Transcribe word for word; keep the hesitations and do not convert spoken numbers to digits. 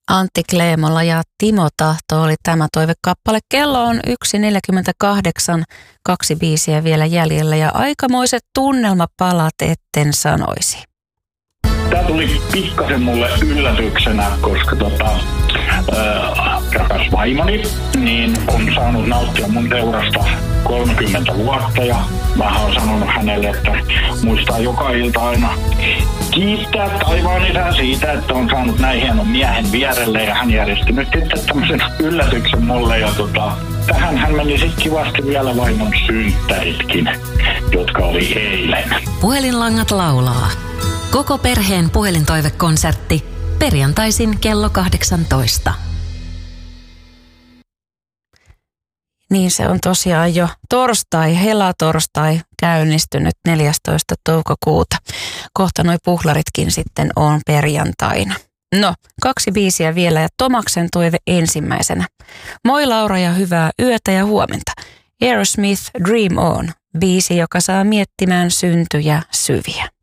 Antti Kleemola ja Timo Tahto oli tämä toivekappale. Kello on yksi neljäkymmentäkahdeksan, kaksi biisiä vielä jäljellä ja aikamoiset tunnelmapalat, etten sanoisi. Tämä tuli pikkasen mulle yllätyksenä, koska tota, äh, rakas vaimoni niin on saanut nauttia mun seurasta kolmekymmentä vuotta ja mä oon sanonut hänelle, että muistaa joka ilta aina kiittää taivaan isää siitä, että on saanut näin hienon miehen vierelle ja hän järjesti nyt sitten tämmöisen yllätyksen mulle ja tota, tähän hän meni sitten kivasti vielä vaimon synttäritkin, jotka oli eilen. Puhelinlangat laulaa. Koko perheen puhelintoivekonsertti perjantaisin kello kahdeksantoista. Niin se on tosiaan jo torstai, helatorstai käynnistynyt neljästoista toukokuuta. Kohta noi puhlaritkin sitten on perjantaina. No, kaksi biisiä vielä ja Tomaksen toive ensimmäisenä. Moi Laura ja hyvää yötä ja huomenta. Aerosmith Dream On, biisi, joka saa miettimään syntyjä syviä.